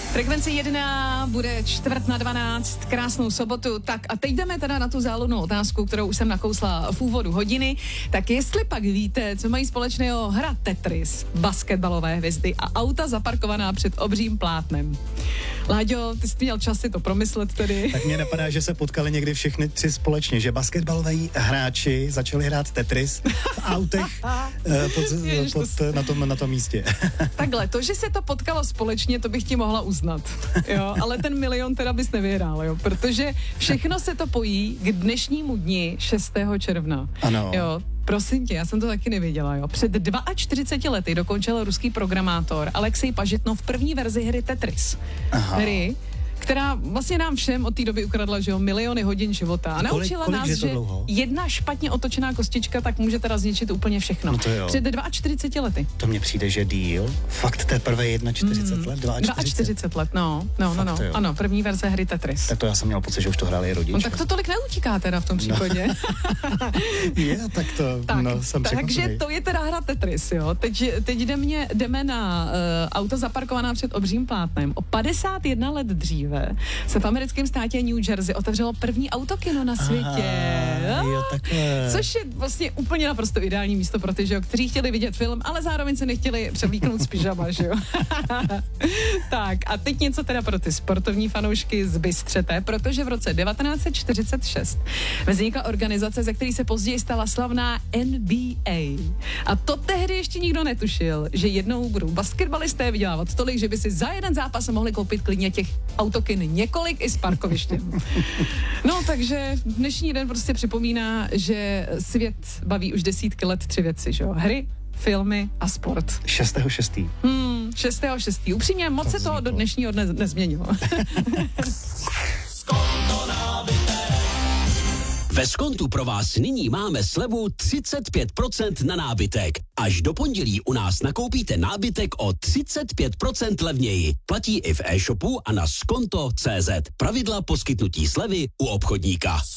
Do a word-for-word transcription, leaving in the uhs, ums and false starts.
Frekvence jedna bude čtvrt na dvanáct, krásnou sobotu. Tak a teď jdeme teda na tu záludnou otázku, kterou už jsem nakousla v úvodu hodiny. Tak jestli pak víte, co mají společného hra Tetris, basketbalové hvězdy a auta zaparkovaná před obřím plátnem. Láďo, ty jsi měl čas si to promyslet tedy. Tak mě napadá, že se potkali někdy všechny tři společně, že basketbaloví hráči začali hrát Tetris v autech pod, Ježiš, pod, to... na, tom, na tom místě. Takhle, to, že se to potkalo společně, to bych ti mohla uznat. Jo, ale ten milion teda bys nevyhrál, jo, protože všechno se to pojí k dnešnímu dni šestého června. Ano. Jo, prosím tě, já jsem to taky nevěděla, jo. Před čtyřiceti dvěma lety dokončil ruský programátor Alexej Pažitnov první verzi hry Tetris. Aha. Hry, která vlastně nám všem od té doby ukradla, že jo, miliony hodin života. A naučila kolik, kolik nás, že dlouho? jedna špatně otočená kostička tak může teda zničit úplně všechno. No to jo. Před čtyřiceti dvěma lety. To mně přijde, že díl. Fakt teprve čtyřicet Mm. let, čtyřicet čtyřicet let, no. No, no, no. Fakt, Ano, první verze hry Tetris. Tak to já jsem měl pocit, že už to hráli rodiče. No tak to tolik neutíká teda v tom případě. No. Je, tak to, tak, no, jsem takže překvapený. to je teda hra Tetris, jo. Teď, teď jdeme, jdeme na uh, auto zaparkovaná před obřím plátnem. O padesát jedna let dříve se v americkém státě New Jersey otevřelo první autokino na světě. Aha, jo, takhle. Což je vlastně úplně naprosto ideální místo pro ty, že jo, kteří chtěli vidět film, ale zároveň se nechtěli převlíknout z pyžama, že jo. Tak a teď něco teda pro ty sportovní fanoušky z Bystřete, protože v roce devatenáct set čtyřicet šest vznikla organizace, ze které se později stala slavná N B A. A to tehdy ještě nikdo netušil, že jednou budou basketbalisté vydělávat tolik, že by si za jeden zápas mohli koupit klidně těch autokin několik i s parkovištěm. No, takže dnešní den prostě připomíná, že svět baví už desítky let tři věci, že jo? Hry, filmy a sport. šestého šestého Hmm, šestého šestého Upřímně, moc to se toho do dnešního dne nezměnilo. Ve Skontu pro vás nyní máme slevu třicet pět procent na nábytek. Až do pondělí u nás nakoupíte nábytek o třicet pět procent levněji. Platí i v e-shopu a na skonto tečka cé zet. Pravidla poskytnutí slevy u obchodníka.